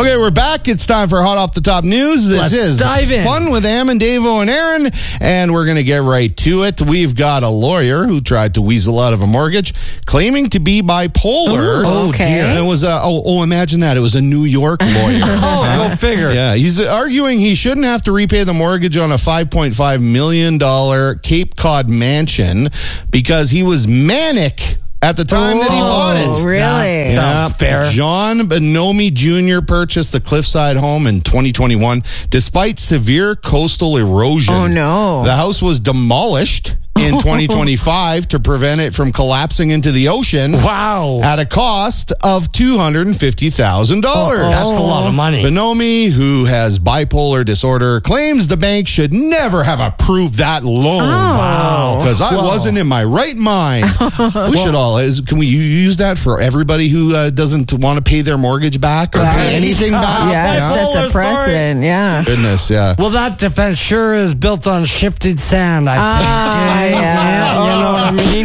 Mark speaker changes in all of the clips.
Speaker 1: Okay, we're back. It's time for Hot Off the Top News. This is
Speaker 2: dive in.
Speaker 1: Fun with Am and Davo and Aaron, and we're going to get right to it. We've got a lawyer who tried to weasel out of a mortgage, claiming to be bipolar.
Speaker 2: Oh,
Speaker 3: Okay.
Speaker 2: dear.
Speaker 1: And it was imagine that. It was a New York lawyer.
Speaker 2: Go figure.
Speaker 1: Yeah, he's arguing he shouldn't have to repay the mortgage on a $5.5 million Cape Cod mansion because he was manic at the time that he bought it.
Speaker 3: Really?
Speaker 2: Sounds fair.
Speaker 1: John Bonomi Jr. purchased the Cliffside home in 2021 despite severe coastal erosion.
Speaker 3: Oh, no.
Speaker 1: The house was demolished in 2025 to prevent it from collapsing into the ocean.
Speaker 2: Wow.
Speaker 1: At a cost of $250,000.
Speaker 2: That's a lot of money.
Speaker 1: Bonomi, who has bipolar disorder, claims the bank should never have approved that loan.
Speaker 2: Wow.
Speaker 1: Because I wasn't in my right mind. We should all. Can we use that for everybody who doesn't want to pay their mortgage back or pay anything back?
Speaker 3: Yeah, it sets a precedent. Yeah.
Speaker 1: Goodness, yeah.
Speaker 2: Well, that defense sure is built on shifted sand, I think.
Speaker 3: Yeah.
Speaker 2: You know what I mean?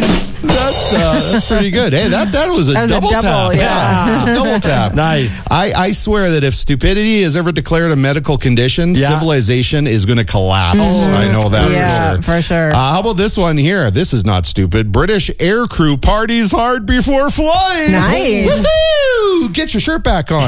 Speaker 1: That's pretty good. Hey, that was a double tap.
Speaker 3: Yeah.
Speaker 1: It's a double tap.
Speaker 2: Nice.
Speaker 1: I swear that if stupidity is ever declared a medical condition, civilization is going to collapse. I know that
Speaker 3: for sure.
Speaker 1: How about this one here? This is not stupid. British aircrew parties hard before flying.
Speaker 3: Nice.
Speaker 1: Woohoo! Get your shirt back on.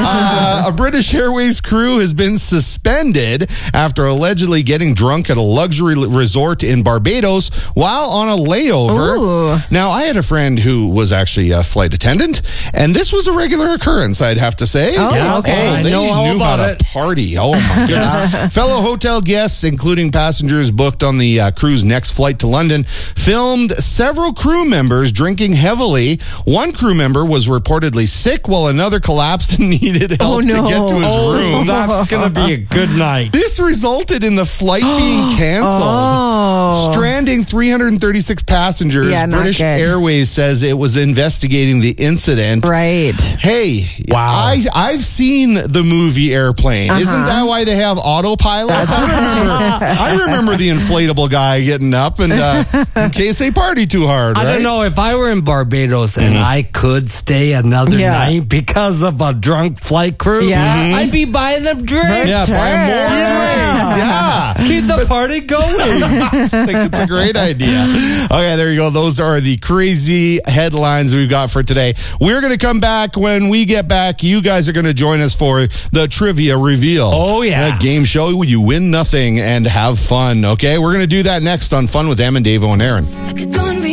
Speaker 1: A British Airways crew has been suspended after allegedly getting drunk at a luxury resort in Barbados while on a layover.
Speaker 3: Ooh.
Speaker 1: Now, I had a friend who was actually a flight attendant, and this was a regular occurrence, I'd have to say.
Speaker 3: Oh,
Speaker 2: Yeah,
Speaker 3: okay.
Speaker 2: I
Speaker 1: They
Speaker 2: know all
Speaker 1: knew how
Speaker 2: about
Speaker 1: to
Speaker 2: it.
Speaker 1: party. Oh, my goodness. Fellow hotel guests, including passengers booked on the crew's next flight to London, filmed several crew members drinking heavily. One crew member was reportedly sick, while another collapsed and needed help to get to his room.
Speaker 2: That's going to be a good night.
Speaker 1: This resulted in the flight being canceled, stranding 336 passengers.
Speaker 3: Yeah, not
Speaker 1: British
Speaker 3: good.
Speaker 1: Airways says it was investigating the incident.
Speaker 3: Right.
Speaker 1: Hey,
Speaker 2: Wow.
Speaker 1: I've seen the movie Airplane. Isn't that why they have autopilot? I remember the inflatable guy getting up and in case they party too hard.
Speaker 2: I
Speaker 1: right?
Speaker 2: don't know if I were in Barbados and I could stay another night because of a drunk flight crew.
Speaker 3: Yeah.
Speaker 2: I'd be buying them drinks.
Speaker 1: Yeah, buy more drinks. Yeah.
Speaker 2: Keep the party going.
Speaker 1: I think it's a great idea. Okay, there you go. Those are the crazy headlines we've got for today. We're going to come back. When we get back, you guys are going to join us for the trivia reveal.
Speaker 2: Oh, yeah.
Speaker 1: That game show where you win nothing and have fun. Okay, we're going to do that next on Fun with Am and Davo and Aaron.
Speaker 4: I could go and